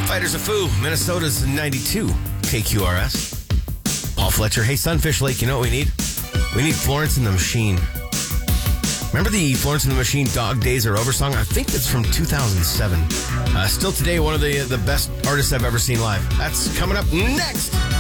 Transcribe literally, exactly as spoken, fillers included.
Fighters of Foo, Minnesota's ninety-two K Q R S. Paul Fletcher, hey, Sunfish Lake, you know what we need? We need Florence and the Machine. Remember the Florence and the Machine Dog Days Are Over song? I think that's from two thousand seven. Uh, still today, one of the, the best artists I've ever seen live. That's coming up next.